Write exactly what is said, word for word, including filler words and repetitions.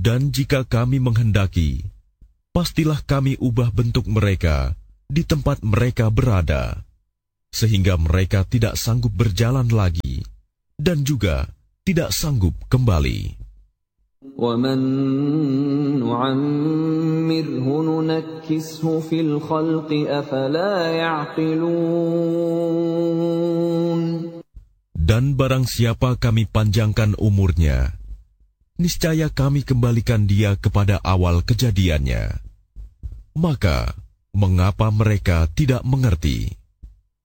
Dan jika kami menghendaki, pastilah kami ubah bentuk mereka di tempat mereka berada, sehingga mereka tidak sanggup berjalan lagi dan juga tidak sanggup kembali. وَمَن نُّعَمِّرْهُ نُنَكِّسْهُ فِي الْخَلْقِ أَفَلَا يَعْقِلُونَ. Dan barang siapa kami panjangkan umurnya, niscaya kami kembalikan dia kepada awal kejadiannya. Maka, mengapa mereka tidak mengerti?